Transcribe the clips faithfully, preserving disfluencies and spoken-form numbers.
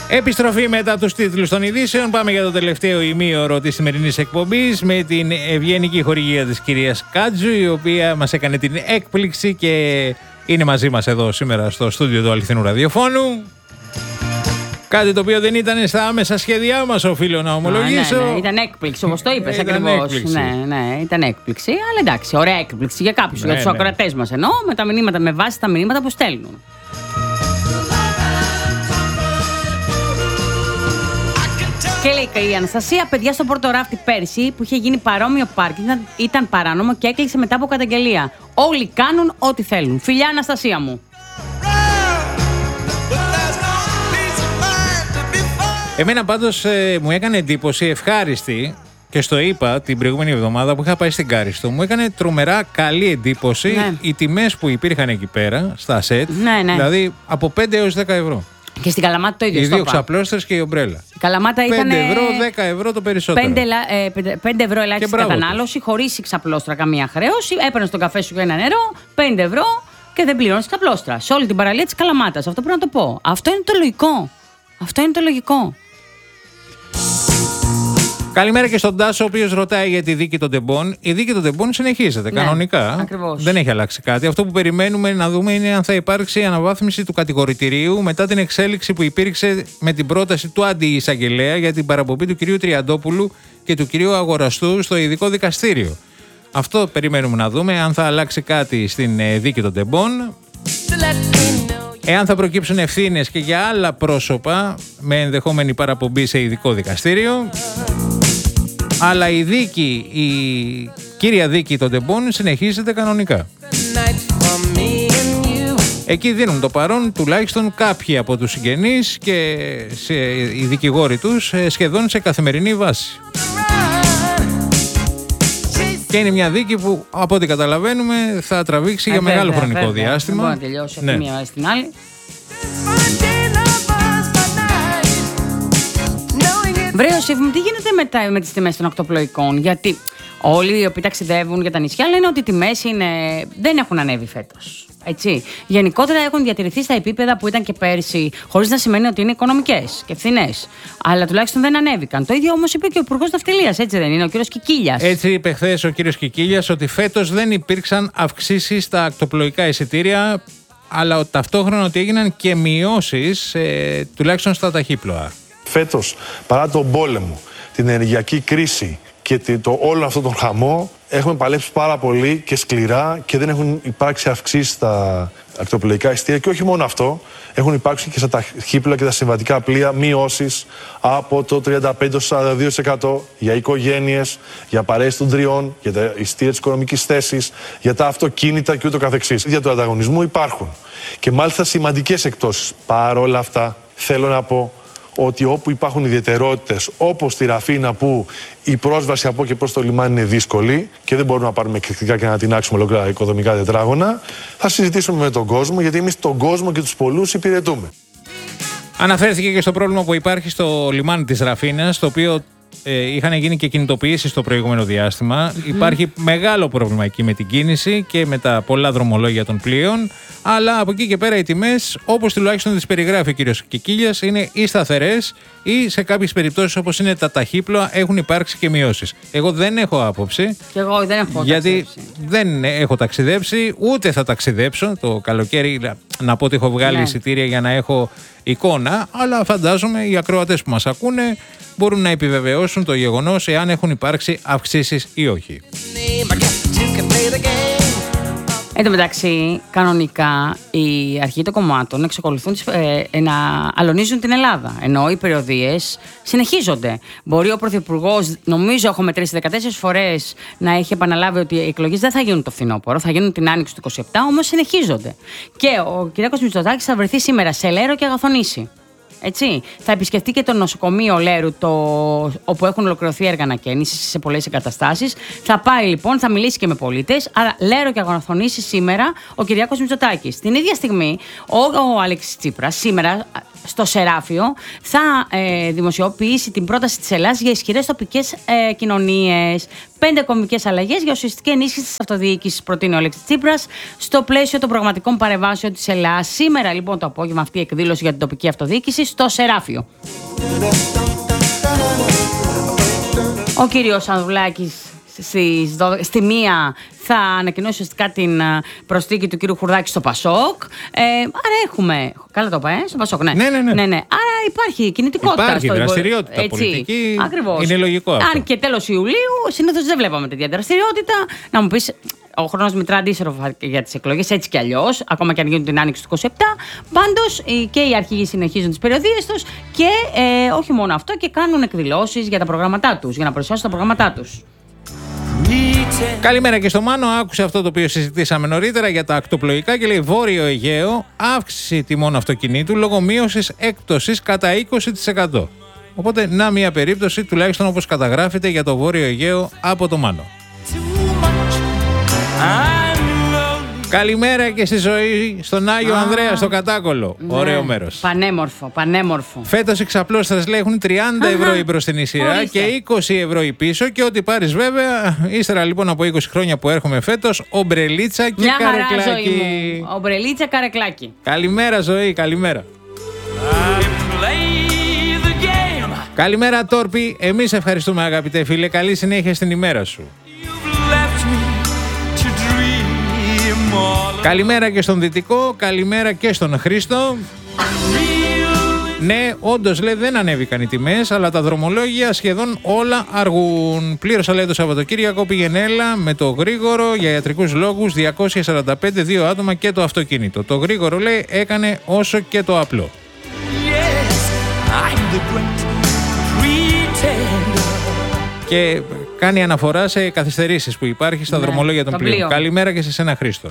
Επιστροφή μετά τους τίτλους των ειδήσεων. Πάμε για το τελευταίο ημίωρο της σημερινής εκπομπής με την ευγενική χορηγία της κυρίας Κάτζου, η οποία μας έκανε την έκπληξη και είναι μαζί μας εδώ σήμερα στο στούντιο του Αληθινού Ραδιοφώνου. Κάτι το οποίο δεν ήταν στα άμεσα σχέδιά μας, οφείλω να ομολογήσω. Ναι, ναι, ήταν έκπληξη, όπως το είπες ακριβώς. Ναι, ναι, ήταν έκπληξη. Αλλά εντάξει, ωραία έκπληξη για κάποιους, ναι, για τους ναι. ακροατές μας εννοώ, με τα μηνύματα, με βάση τα μηνύματα που στέλνουν. Και λέει η Αναστασία, παιδιά στο Πορτοράφτη πέρσι που είχε γίνει παρόμοιο πάρκινγκ ήταν, ήταν παράνομο και έκλεισε μετά από καταγγελία. Όλοι κάνουν ό,τι θέλουν. Φιλιά, Αναστασία μου. Εμένα πάντως ε, μου έκανε εντύπωση, ευχάριστη, και στο είπα την προηγούμενη εβδομάδα που είχα πάει στην Κάριστο, μου έκανε τρομερά καλή εντύπωση ναι. οι τιμές που υπήρχαν εκεί πέρα στα σετ, ναι, ναι. δηλαδή από πέντε έως δέκα ευρώ. Και στην Καλαμάτα το ίδιο. Οι δύο ξαπλώστρες και η ομπρέλα. Η Καλαμάτα ήταν. πέντε ευρώ, δέκα ευρώ το περισσότερο. πέντε ευρώ ελάχιστη κατανάλωση, χωρίς ξαπλώστρα καμία χρέωση. Έπαιρνε τον καφέ σου για ένα νερό, πέντε ευρώ και δεν πληρώνεις ξαπλώστρα. Σε όλη την παραλία της Καλαμάτας. Αυτό πρέπει να το πω. Αυτό είναι το λογικό. Αυτό είναι το λογικό. Καλημέρα και στον Τάσο, ο οποίος ρωτάει για τη δίκη των τεμπών. Η δίκη των τεμπών συνεχίζεται ναι, κανονικά. Ακριβώς. Δεν έχει αλλάξει κάτι. Αυτό που περιμένουμε να δούμε είναι αν θα υπάρξει αναβάθμιση του κατηγορητηρίου μετά την εξέλιξη που υπήρξε με την πρόταση του αντιεισαγγελέα για την παραπομπή του κυρίου Τριαντόπουλου και του κυρίου Αγοραστού στο ειδικό δικαστήριο. Αυτό περιμένουμε να δούμε, αν θα αλλάξει κάτι στην δίκη των τεμπών. Εάν θα προκύψουν ευθύνες και για άλλα πρόσωπα με ενδεχόμενη παραπομπή σε ειδικό δικαστήριο. Αλλά η δίκη, η κύρια δίκη των τεμπών συνεχίζεται κανονικά. Εκεί δίνουν το παρόν τουλάχιστον κάποιοι από τους συγγενείς και σε, οι δικηγόροι τους σχεδόν σε καθημερινή βάση. Και είναι μια δίκη που από ό,τι καταλαβαίνουμε θα τραβήξει ε, για βέβαια, μεγάλο χρονικό βέβαια. διάστημα. Δεν μπορεί να τελειώσει από ναι. μία μέρα στην άλλη. Βρε, Ιωσήφ μου, τι γίνεται με, τα, με τις τιμές των ακτοπλοϊκών? Γιατί όλοι οι οποίοι ταξιδεύουν για τα νησιά λένε ότι οι τιμές είναι, δεν έχουν ανέβει φέτος. Έτσι. Γενικότερα έχουν διατηρηθεί στα επίπεδα που ήταν και πέρσι, χωρίς να σημαίνει ότι είναι οικονομικές και φθηνές. Αλλά τουλάχιστον δεν ανέβηκαν. Το ίδιο όμως είπε και ο Υπουργός Ναυτιλίας, έτσι δεν είναι, ο κύριος Κικίλιας? Έτσι είπε χθες ο κύριος Κικίλιας ότι φέτος δεν υπήρξαν αυξήσεις στα ακτοπλοϊκά εισιτήρια, αλλά ταυτόχρονα ότι έγιναν και μειώσεις ε, τουλάχιστον στα ταχύπλοα. Φέτος, παρά τον πόλεμο, την ενεργειακή κρίση και το, όλο αυτό τον χαμό, έχουμε παλέψει πάρα πολύ και σκληρά και δεν έχουν υπάρξει αυξήσεις στα ακτοπλοϊκά εισιτήρια. Και όχι μόνο αυτό, έχουν υπάρξει και στα ταχύπλοα και τα συμβατικά πλοία μειώσεις από το τριάντα πέντε έως σαράντα δύο τοις εκατό για οικογένειες, για παρέες των τριών, για τα εισιτήρια της οικονομικής θέσης, για τα αυτοκίνητα και ούτω καθεξής. Για του ανταγωνισμού υπάρχουν και μάλιστα σημαντικές εκπτώσεις. Παρ' όλα αυτά, θέλω να πω ότι όπου υπάρχουν ιδιαιτερότητες, όπως τη Ραφίνα που η πρόσβαση από και προς το λιμάνι είναι δύσκολη και δεν μπορούμε να πάρουμε εκρηκτικά και να τεινάξουμε ολόκληρα οικοδομικά τετράγωνα, θα συζητήσουμε με τον κόσμο, γιατί εμείς τον κόσμο και τους πολλούς υπηρετούμε. Αναφέρθηκε και στο πρόβλημα που υπάρχει στο λιμάνι της Ραφίνας, το οποίο ε, είχαν γίνει και κινητοποιήσεις στο προηγούμενο διάστημα. Mm. Υπάρχει μεγάλο πρόβλημα εκεί με την κίνηση και με τα πολλά δρομολόγια των πλοίων. Αλλά από εκεί και πέρα οι τιμές, όπως τουλάχιστον τις περιγράφει ο κύριος Κικίλιας, είναι ή σταθερές ή σε κάποιες περιπτώσεις όπως είναι τα ταχύπλοα έχουν υπάρξει και μειώσεις. Εγώ δεν έχω άποψη. Και εγώ δεν έχω γιατί ταξιδέψει. δεν έχω ταξιδέψει, ούτε θα ταξιδέψω το καλοκαίρι. Να πω ότι έχω βγάλει ναι. εισιτήρια για να έχω εικόνα, αλλά φαντάζομαι οι ακροατές που μας ακούνε μπορούν να επιβεβαιώσουν το γεγονός εάν έχουν υπάρξει αυξήσεις ή όχι. Εν τω μεταξύ, κανονικά οι αρχηγοί των κομμάτων εξακολουθούν ε, να αλωνίζουν την Ελλάδα. Ενώ οι περιοδίες συνεχίζονται. Μπορεί ο Πρωθυπουργός, νομίζω έχω μετρήσει δεκατέσσερις φορές, να έχει επαναλάβει ότι οι εκλογές δεν θα γίνουν το φθινόπωρο, θα γίνουν την άνοιξη του είκοσι επτά, όμως συνεχίζονται. Και ο κ. Μητσοτάκης θα βρεθεί σήμερα σε Λέρο και Αγαθονήσι. Έτσι. Θα επισκεφτεί και το νοσοκομείο Λέρου, το, όπου έχουν ολοκληρωθεί έργα ανακαίνησης σε πολλές εγκαταστάσεις. Θα πάει λοιπόν, θα μιλήσει και με πολίτες. Άρα, Λέρο και Αγαθονήσι σήμερα ο Κυριάκος Μητσοτάκης. Την ίδια στιγμή, ο, ο Αλέξης Τσίπρας σήμερα στο Σεράφιο θα ε, δημοσιοποιήσει την πρόταση της Ελλάδας για ισχυρές τοπικές ε, κοινωνίες. πέντε κομβικές αλλαγές για ουσιαστική ενίσχυση της αυτοδιοίκησης, προτείνει ο Αλέξης Τσίπρας, στο πλαίσιο των πραγματικών παρεμβάσεων της ΕΛΑ. Σήμερα λοιπόν το απόγευμα αυτή η εκδήλωση για την τοπική αυτοδιοίκηση στο Σεράφιο. Ο κύριος Ανδρουλάκης στις δώδεκα, στη μία θα ανακοινώσει ουσιαστικά την προσθήκη του κύριου Χουρδάκη στο Πασόκ. Ε, άρα έχουμε. Καλά το είπα, ε, στο Πασόκ, ναι. Ναι, ναι, ναι. ναι, ναι. Άρα υπάρχει κινητικότητα. Υπάρχει στο δραστηριότητα έτσι. πολιτική. Ακριβώς. Είναι λογικό αυτό. Αν και τέλος Ιουλίου, συνήθως δεν βλέπαμε τέτοια δραστηριότητα. Να μου πεις, ο χρόνος μετρά αντίστροφα για τις εκλογές, έτσι κι αλλιώς, ακόμα και αν γίνουν την άνοιξη του είκοσι επτά. Πάντως και οι αρχηγοί συνεχίζουν τις περιοδίες τους και ε, όχι μόνο αυτό, και κάνουν εκδηλώσεις για τα προγράμματά τους, για να παρουσιάσουν τα προγράμματά τους. Καλημέρα και στο Μάνο. Άκουσε αυτό το οποίο συζητήσαμε νωρίτερα για τα ακτοπλοϊκά και λέει: Βόρειο Αιγαίο, αύξηση τιμών αυτοκινήτου λόγω μείωσης έκπτωσης κατά είκοσι τοις εκατό. Οπότε, να μια περίπτωση, τουλάχιστον όπως καταγράφεται για το Βόρειο Αιγαίο από το Μάνο. Καλημέρα και στη ζωή στον Άγιο ah. Ανδρέα στο Κατάκολο. Ναι. Ωραίο μέρος. Πανέμορφο, πανέμορφο. Φέτος οι ξαπλώστρες λέει έχουν τριάντα ευρώ η μπροστινή σειρά Ορίστε. Και είκοσι ευρώ η πίσω. Και ό,τι πάρεις βέβαια, ύστερα λοιπόν από είκοσι χρόνια που έρχομαι φέτος, ομπρελίτσα και μια καρεκλάκι. Ζωή μου. Ομπρελίτσα, καρεκλάκι. Καλημέρα ζωή, καλημέρα. Καλημέρα Τόρπη. Εμείς ευχαριστούμε αγαπητέ φίλε. Καλή συνέχεια στην ημέρα σου. Καλημέρα και στον Δυτικό, καλημέρα και στον Χρήστο. Ναι, όντως λέει δεν ανέβηκαν οι τιμές, αλλά τα δρομολόγια σχεδόν όλα αργούν. Πλήρωσα λέει το Σαββατοκύριακο, πήγαινε έλα με το γρήγορο για ιατρικούς λόγους διακόσια σαράντα πέντε, δύο άτομα και το αυτοκίνητο. Το γρήγορο λέει έκανε όσο και το απλό. Και κάνει αναφορά σε καθυστερήσεις που υπάρχει στα ναι, δρομολόγια των πλοίων. Καλημέρα και σε σένα Χρήστο.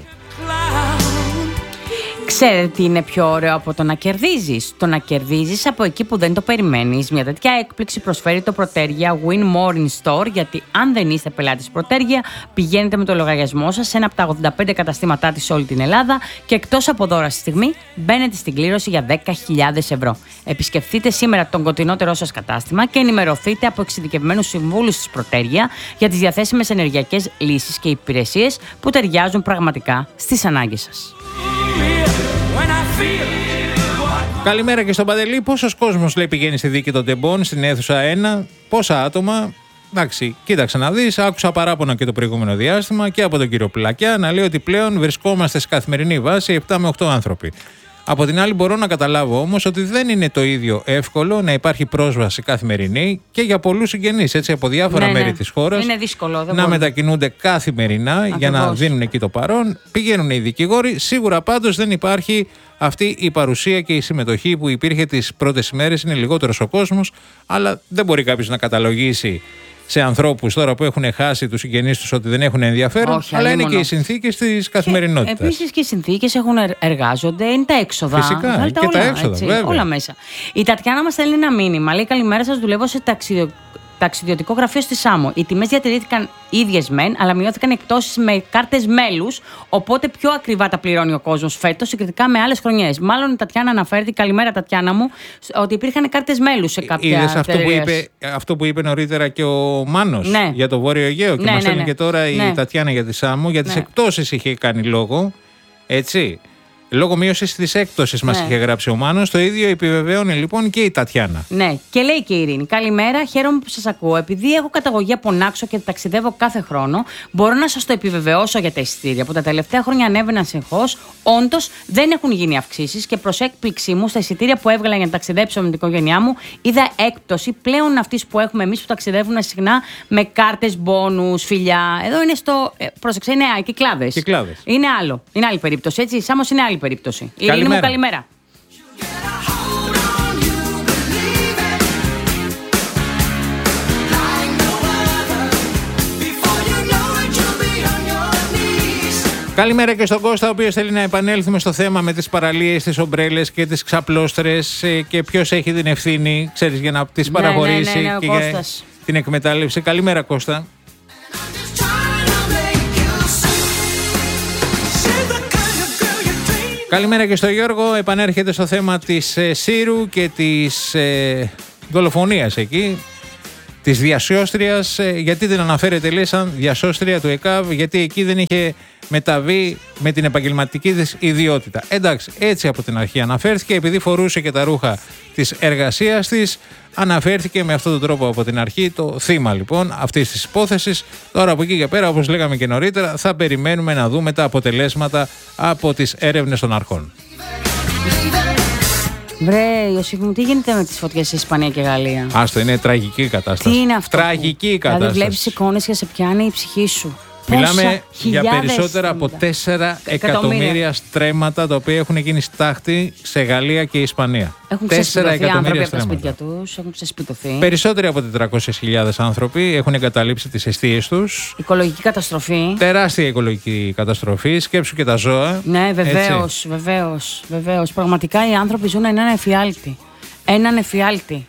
Ξέρετε τι είναι πιο ωραίο από το να κερδίζεις? Το να κερδίζεις από εκεί που δεν το περιμένεις. Μια τέτοια έκπληξη προσφέρει το Προτέργεια Win More in Store, γιατί αν δεν είστε πελάτης Προτέργεια, πηγαίνετε με το λογαριασμό σας σε ένα από τα ογδόντα πέντε καταστήματά της σε όλη την Ελλάδα και εκτός από δώρα στη στιγμή μπαίνετε στην κλήρωση για δέκα χιλιάδες ευρώ. Επισκεφτείτε σήμερα τον κοντινότερό σας κατάστημα και ενημερωθείτε από εξειδικευμένους συμβούλους της Προτέργεια για τις διαθέσιμες ενεργειακές λύσεις και υπηρεσίες που ταιριάζουν πραγματικά στις ανάγκες σας. Καλημέρα και στον Παντελή. Πόσος κόσμος λέει πηγαίνει στη δίκη των τεμπών στην αίθουσα ένα, πόσα άτομα? Εντάξει, κοίταξε να δεις. Άκουσα παράπονα και το προηγούμενο διάστημα και από τον κύριο Πλακιά να λέει ότι πλέον βρισκόμαστε σε καθημερινή βάση επτά με οκτώ άνθρωποι. Από την άλλη, μπορώ να καταλάβω όμως ότι δεν είναι το ίδιο εύκολο να υπάρχει πρόσβαση καθημερινή και για πολλούς συγγενείς έτσι, από διάφορα ναι, μέρη ναι. της χώρας. Είναι δύσκολο, δεν να μπορεί. μετακινούνται καθημερινά Ακριβώς. για να δίνουν εκεί το παρόν. Πηγαίνουν οι δικηγόροι. Σίγουρα πάντως δεν υπάρχει αυτή η παρουσία και η συμμετοχή που υπήρχε τις πρώτες ημέρες. Είναι λιγότερος ο κόσμος, αλλά δεν μπορεί κάποιος να καταλογίσει σε ανθρώπους τώρα που έχουν χάσει τους συγγενείς τους ότι δεν έχουν ενδιαφέρον, Όχι, αλλά είναι μόνο. και οι συνθήκες της καθημερινότητας. Επίσης και οι συνθήκες έχουν εργάζονται, είναι τα έξοδα. Φυσικά, Βάλτε και όλα, τα έξοδα, έτσι, βέβαια. όλα μέσα. Η Τατιάνα μας στέλνει ένα μήνυμα. Λέει: καλημέρα σας, δουλεύω σε ταξιδιο... ταξιδιωτικό γραφείο στη Σάμο. Οι τιμές διατηρήθηκαν ίδιες μεν, αλλά μειώθηκαν εκτόσεις με κάρτες μέλους, οπότε πιο ακριβά τα πληρώνει ο κόσμος φέτος συγκριτικά με άλλες χρονιές. Μάλλον η Τατιάνα αναφέρει, καλημέρα Τατιάνα μου, ότι υπήρχαν κάρτες μέλους σε κάποια Είδες αυτό που, είπε, αυτό που είπε νωρίτερα και ο Μάνος ναι. για το Βόρειο Αιγαίο και ναι, μας ναι, στέλνει ναι. και τώρα η ναι. Τατιάνα για τη Σάμο, για τις ναι. εκτόσεις είχε κάνει λόγο, έτσι. Λόγω μείωσης της έκπτωσης μας ναι. είχε γράψει ο Μάνος. Το ίδιο επιβεβαίωνε λοιπόν και η Τατιάνα. Ναι, και λέει και η Ειρήνη: καλημέρα, χαίρομαι που σας ακούω. Επειδή έχω καταγωγή από Νάξο και ταξιδεύω κάθε χρόνο, μπορώ να σας το επιβεβαιώσω για τα εισιτήρια που τα τελευταία χρόνια ανέβαιναν συνεχώς. Όντως δεν έχουν γίνει αυξήσεις και προς έκπληξή μου, στα εισιτήρια που έβγαλα για να ταξιδέψω με την οικογένειά μου, είδα έκπτωση πλέον αυτή που έχουμε εμείς που ταξιδεύουμε συχνά με κάρτες, μπόνους, φιλιά. Εδώ είναι στο. Ε, πρόσεξε, είναι κυκλάδες. Κυκλάδες. Είναι άλλο. Είναι άλλη περίπτωση. Έτσι, η Σάμος είναι άλλη περίπτωση. Καλημέρα. Ειρήνη μου, καλημέρα. Καλημέρα και στον Κώστα, ο οποίος θέλει να επανέλθουμε στο θέμα με τις παραλίες, τις ομπρέλες και τις ξαπλώστρες και ποιος έχει την ευθύνη, ξέρεις, για να τις παραχωρήσει ναι, ναι, ναι, και για την εκμετάλλευση. Καλημέρα Κώστα. Καλημέρα και στον Γιώργο, επανέρχεται στο θέμα της ε, Σύρου και της ε, δολοφονίας εκεί. της διασώστριας, γιατί δεν αναφέρεται λέει σαν διασώστρια του ΕΚΑΒ, γιατί εκεί δεν είχε μεταβεί με την επαγγελματική της ιδιότητα. Εντάξει, έτσι από την αρχή αναφέρθηκε, επειδή φορούσε και τα ρούχα της εργασίας της, αναφέρθηκε με αυτόν τον τρόπο από την αρχή το θύμα λοιπόν αυτής της υπόθεσης. Τώρα από εκεί και πέρα, όπως λέγαμε και νωρίτερα, θα περιμένουμε να δούμε τα αποτελέσματα από τις έρευνες των αρχών. Βρε, Ιωσήφ μου, τι γίνεται με τις φωτιές στη Ισπανία και Γαλλία? Άστο, είναι τραγική κατάσταση. Τι είναι αυτό? Τραγική που... κατάσταση. Δηλαδή βλέπεις εικόνες και σε πιάνει η ψυχή σου. Μιλάμε για περισσότερα από τέσσερα εκατομμύρια στρέμματα τα οποία έχουν γίνει στάχτη σε Γαλλία και Ισπανία. Έχουν ξεσπιτωθεί άνθρωποι από τα σπίτια τους, έχουν ξεσπιτωθεί. Περισσότεροι από τετρακόσιες χιλιάδες άνθρωποι έχουν εγκαταλείψει τις εστίες τους. Οικολογική καταστροφή. Τεράστια οικολογική καταστροφή. Σκέψου και τα ζώα. Ναι, βεβαίως, βεβαίως, βεβαίως. Πραγματικά οι άνθρωποι ζουν έναν εφιάλτη. Έναν εφιάλτη.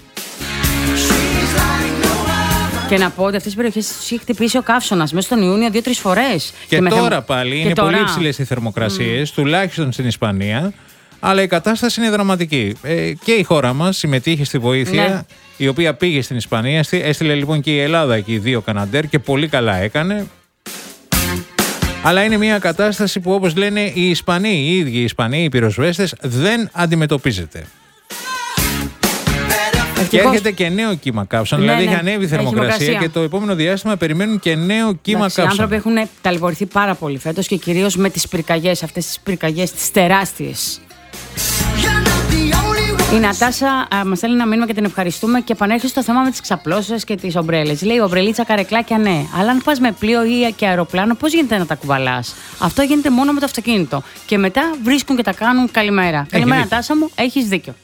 Και να πω ότι αυτές τις περιοχές τους έχει χτυπήσει ο καύσωνας μέσα στον Ιούνιο δύο-τρεις φορές. Και, και τώρα θε... πάλι και είναι τώρα... πολύ υψηλές οι θερμοκρασίες, mm. τουλάχιστον στην Ισπανία, αλλά η κατάσταση είναι δραματική. Ε, και η χώρα μας συμμετείχε στη βοήθεια, ναι. η οποία πήγε στην Ισπανία. Έστειλε λοιπόν και η Ελλάδα εκεί δύο Καναντέρ και πολύ καλά έκανε. Αλλά είναι μια κατάσταση που, όπως λένε οι Ισπανοί, οι ίδιοι οι Ισπανοί, οι πυροσβέστες, δεν αντιμετωπίζεται. Και έρχεται και νέο κύμα καύσων. Ναι, δηλαδή, ναι, έχει ανέβει η θερμοκρασία και το επόμενο διάστημα περιμένουν και νέο κύμα καύσων. Οι άνθρωποι έχουν ταλαιπωρηθεί πάρα πολύ φέτος και κυρίως με τις πυρκαγιές, αυτές τις πυρκαγιές, τις τεράστιες. Η Νατάσα μας θέλει ένα μήνυμα και την ευχαριστούμε και επανέρχεται στο θέμα με τις ξαπλώσεις και τις ομπρέλες. Λέει: ομπρελίτσα, καρεκλάκια, ναι. Αλλά αν πας με πλοίο ή και αεροπλάνο, πώς γίνεται να τα κουβαλάς? Αυτό γίνεται μόνο με το αυτοκίνητο. Και μετά βρίσκουν και τα κάνουν καλημέρα. Έχει καλημέρα, δίκιο. Νατάσα μου, έχεις δίκιο.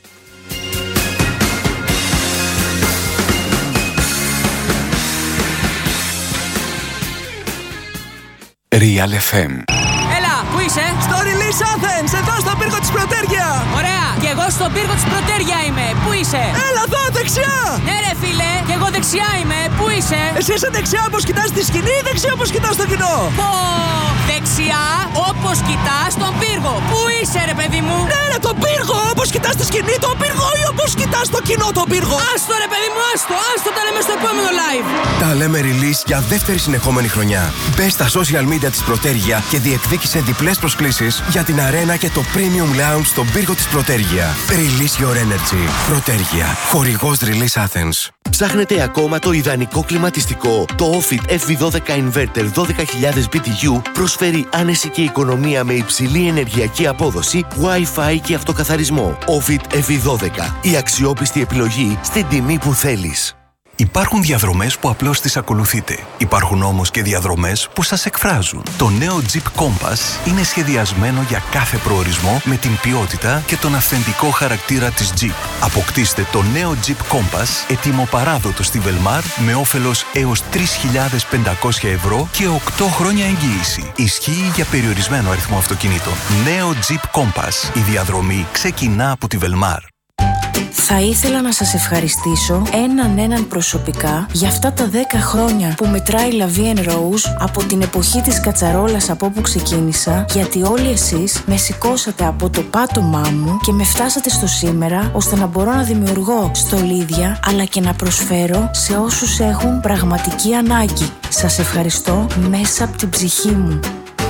Real εφ εμ. Έλα, πού είσαι? Στο Release Athens, εδώ στον πύργο της Πρωτέρια. Ωραία, και εγώ στον πύργο της Πρωτέρια είμαι. Πού είσαι? Έλα εδώ, δεξιά. Ναι ρε φίλε, και εγώ δεξιά είμαι. Πού είσαι? Εσύ είσαι δεξιά όπως κοιτάς τη σκηνή ή δεξιά όπως κοιτάς το κοινό? Πω, δεξιά όπως κοιτάς τον πύργο. Πού είσαι ρε παιδί μου? Ναι ρε, τον πύργο, όπως κοιτάς τη σκηνή τον πύργο ή όπως κοιτάς το κοινό τον πύργο? Άστο ρε παιδί μου, άστο, άστο, τα λέμε στο επόμενο live. Τα λέμε release για δεύτερη συνεχόμενη χρονιά. Μπες στα social media της Πρωτέρια και διεκδίκησε διπλές προσκλήσεις για την αρένα και το premium lounge στον πύργο της Πρωτέρια. Release your energy. Πρωτέρια. Χορηγός Release Athens. Ψάχνετε ακόμα το ιδανικό κλιματιστικό? Το Ofit εφ βι δώδεκα Inverter δώδεκα χιλιάδες μπι τι γιου προσφέρει άνεση και οικονομία με υψηλή ενεργειακή απόδοση, Wi-Fi και αυτοκαθαρισμό. Ofit εφ βι δώδεκα. Η αξιόπιστη επιλογή στην τιμή που θέλεις. Υπάρχουν διαδρομές που απλώς τις ακολουθείτε. Υπάρχουν όμως και διαδρομές που σας εκφράζουν. Το νέο Jeep Compass είναι σχεδιασμένο για κάθε προορισμό με την ποιότητα και τον αυθεντικό χαρακτήρα της Jeep. Αποκτήστε το νέο Jeep Compass έτοιμο παράδοτο στη Velmar με όφελος έως τρεις χιλιάδες πεντακόσια ευρώ και οκτώ χρόνια εγγύηση. Ισχύει για περιορισμένο αριθμό αυτοκινήτων. Νέο Jeep Compass. Η διαδρομή ξεκινά από τη Velmar. Θα ήθελα να σας ευχαριστήσω έναν έναν προσωπικά για αυτά τα δέκα χρόνια που μετράει La Vie en Rose από την εποχή της κατσαρόλας από όπου ξεκίνησα, γιατί όλοι εσείς με σηκώσατε από το πάτωμά μου και με φτάσατε στο σήμερα ώστε να μπορώ να δημιουργώ στολίδια αλλά και να προσφέρω σε όσους έχουν πραγματική ανάγκη. Σας ευχαριστώ μέσα από την ψυχή μου.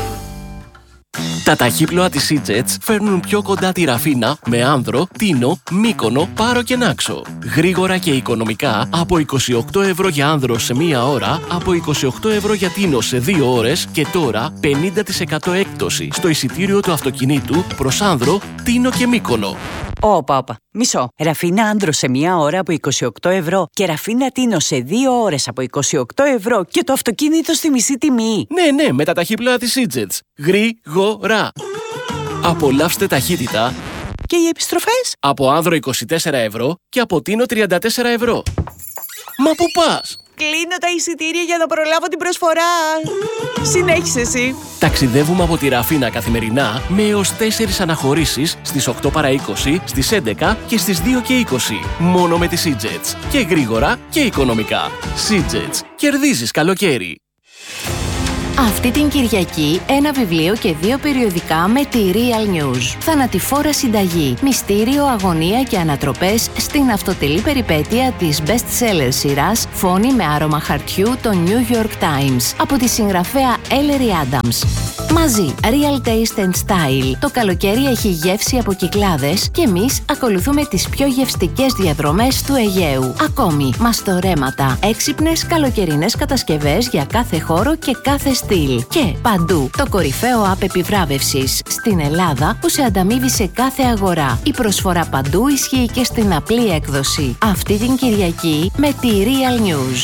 Τα ταχύπλοα της Seajets φέρνουν πιο κοντά τη Ραφίνα με Άνδρο, Τίνο, Μύκονο, Πάρο και Νάξο. Γρήγορα και οικονομικά από είκοσι οκτώ ευρώ για Άνδρο σε μία ώρα, από είκοσι οκτώ ευρώ για Τίνο σε δύο ώρες και τώρα πενήντα τοις εκατό έκπτωση στο εισιτήριο του αυτοκινήτου προς Άνδρο, Τίνο και Μύκονο. Όπα, όπα. Μισό. Ραφίνα Άνδρο σε μία ώρα από είκοσι οκτώ ευρώ και Ραφίνα Τίνο σε δύο ώρες από είκοσι οκτώ ευρώ και το αυτοκίνητο στη μισή τιμή. Ναι, ναι, με τα ταχύπλοα της Seajets. Γρήγορα. Απολαύστε ταχύτητα. Και οι επιστροφές? Από Άνδρο είκοσι τέσσερα ευρώ και από Τίνο τριάντα τέσσερα ευρώ. Μα πού πας? Κλείνω τα εισιτήρια για να προλάβω την προσφορά. Συνέχισε εσύ. Ταξιδεύουμε από τη Ραφίνα καθημερινά με έως τέσσερις αναχωρήσεις στις οκτώ παρά είκοσι, στις έντεκα και στις δύο και είκοσι. Μόνο με τη Seajets. Και γρήγορα και οικονομικά. Seajets. Κερδίζεις καλοκαίρι. Αυτή την Κυριακή ένα βιβλίο και δύο περιοδικά με τη Real News. Θανατηφόρα συνταγή, μυστήριο, αγωνία και ανατροπές στην αυτοτελή περιπέτεια της best-seller σειράς Φόνη με άρωμα χαρτιού το New York Times από τη συγγραφέα Ellery Adams. Μαζί, Real Taste and Style. Το καλοκαίρι έχει γεύση από Κυκλάδες και εμείς ακολουθούμε τις πιο γευστικές διαδρομές του Αιγαίου. Ακόμη, μαστορέματα, έξυπνες καλοκαιρινές κατασκευές για κάθε χώρο και κάθε στυλ. Και παντού, το κορυφαίο app επιβράβευσης στην Ελλάδα που σε ανταμείβει σε κάθε αγορά. Η προσφορά παντού ισχύει και στην απλή έκδοση. Αυτή την Κυριακή με τη Real News.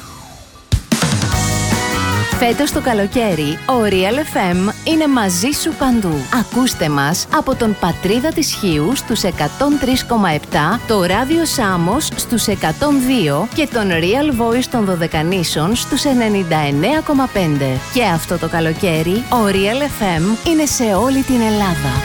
Φέτος το καλοκαίρι, ο Real εφ εμ είναι μαζί σου παντού. Ακούστε μας από τον Πατρίδα της Χίου στους εκατόν τρία κόμμα επτά, το Ράδιο Σάμος στους εκατόν δύο και τον Real Voice των Δωδεκανήσων στους ενενήντα εννέα κόμμα πέντε. Και αυτό το καλοκαίρι, ο Real εφ εμ είναι σε όλη την Ελλάδα.